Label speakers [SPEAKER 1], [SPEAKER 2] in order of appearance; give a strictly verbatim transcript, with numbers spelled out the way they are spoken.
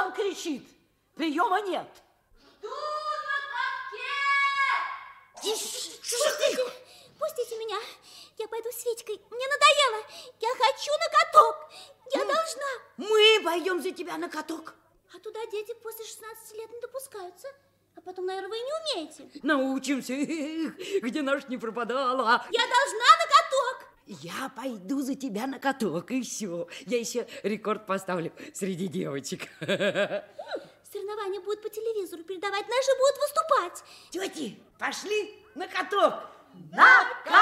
[SPEAKER 1] там кричит? Приема нет.
[SPEAKER 2] Жду на катке!
[SPEAKER 3] Пустите, пустите меня. Я пойду с Федькой. Мне надоело. Я хочу на каток. Я должна.
[SPEAKER 4] Мы пойдем за тебя на каток.
[SPEAKER 3] А туда дети после шестнадцати лет не допускаются. А потом, наверное, вы и не умеете.
[SPEAKER 4] Научимся, где наш не пропадала.
[SPEAKER 3] Я должна на каток.
[SPEAKER 4] Я пойду за тебя на каток, и все. Я еще рекорд поставлю среди девочек.
[SPEAKER 3] Соревнования будут по телевизору передавать, наши будут выступать.
[SPEAKER 4] Тети, пошли на каток.
[SPEAKER 1] На каток!